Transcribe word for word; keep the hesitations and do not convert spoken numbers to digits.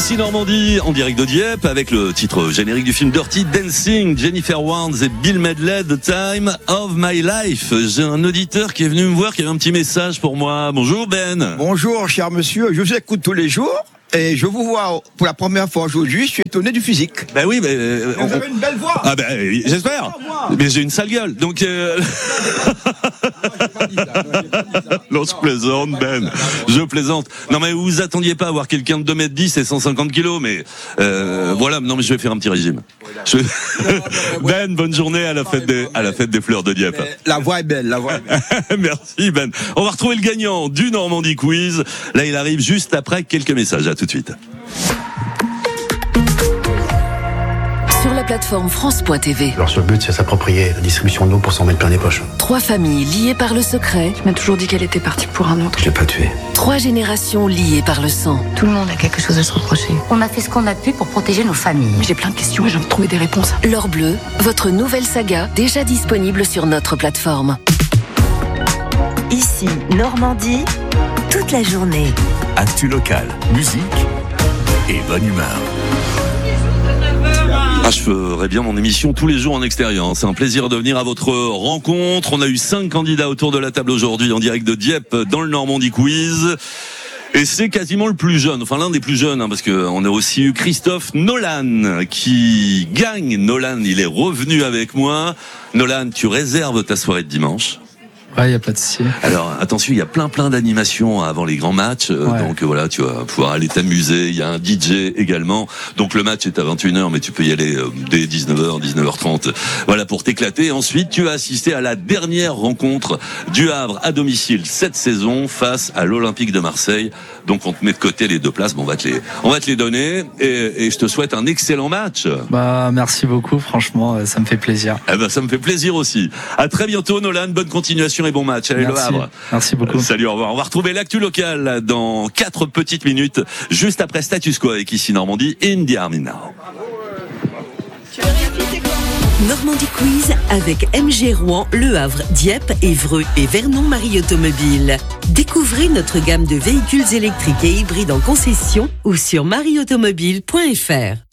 Ici Normandie, en direct de Dieppe, avec le titre générique du film Dirty Dancing, Jennifer Warnes et Bill Medley, The Time of My Life. J'ai un auditeur qui est venu me voir, qui avait un petit message pour moi. Bonjour Ben. Bonjour cher monsieur, je vous écoute tous les jours. Et je vous vois pour la première fois aujourd'hui, je suis étonné du physique. Ben oui, mais... Euh, vous on... avez une belle voix. Ah ben, j'espère. Oh, mais j'ai une sale gueule, donc... Euh... non, je plaisante, Ben. Je plaisante. Non, mais vous vous attendiez pas à voir quelqu'un de deux mètres dix et cent cinquante kilos, mais... Euh, voilà, non, mais je vais faire un petit régime. Je... Ben, bonne journée à la fête des, à la fête des fleurs de Dieppe. La voix est belle, la voix est belle. Merci, Ben. On va retrouver le gagnant du Normandie Quiz. Là, il arrive juste après quelques messages. À tout de suite. Sur la plateforme France point T V. Leur seul but, c'est s'approprier la distribution d'eau pour s'en mettre plein les poches. Trois familles liées par le secret. Tu m'as toujours dit qu'elle était partie pour un autre. Je l'ai pas tuée. Trois générations liées par le sang. Tout le monde a quelque chose à se reprocher. On a fait ce qu'on a pu pour protéger nos familles. J'ai plein de questions et j'ai envie de trouver des réponses. L'Or Bleu, votre nouvelle saga, déjà disponible sur notre plateforme. Ici, Normandie, toute la journée. Actu local, musique et bonne humeur. Ah, je ferais bien mon émission tous les jours en extérieur. C'est un plaisir de venir à votre rencontre. On a eu cinq candidats autour de la table aujourd'hui en direct de Dieppe dans le Normandie Quiz. Et c'est quasiment le plus jeune, enfin l'un des plus jeunes, hein, parce que on a aussi eu Christophe Nolan qui gagne. Nolan, il est revenu avec moi. Nolan, tu réserves ta soirée de dimanche. Ouais, il y a pas de souci. Alors attention, il y a plein plein d'animations avant les grands matchs, ouais. Donc voilà, tu vas pouvoir aller t'amuser. Il y a un D J également. Donc le match est à vingt et une heures, mais tu peux y aller dès dix-neuf heures, dix-neuf heures trente. Voilà pour t'éclater. Ensuite, tu vas assister à la dernière rencontre du Havre à domicile cette saison face à l'Olympique de Marseille. Donc on te met de côté les deux places, bon, on va te les, on va te les donner. Et, et je te souhaite un excellent match. Bah merci beaucoup, franchement, ça me fait plaisir. Eh ben ça me fait plaisir aussi. À très bientôt, Nolan. Bonne continuation et bon match. Allez, merci. Le Havre. Merci beaucoup. Euh, salut, au revoir. On va retrouver l'actu locale dans quatre petites minutes, juste après Status Quo avec ici Normandie, In the Army Now. Normandie Quiz avec M G Rouen, Le Havre, Dieppe, Évreux et Vernon Marie Automobile. Découvrez notre gamme de véhicules électriques et hybrides en concession ou sur marie automobile point f r.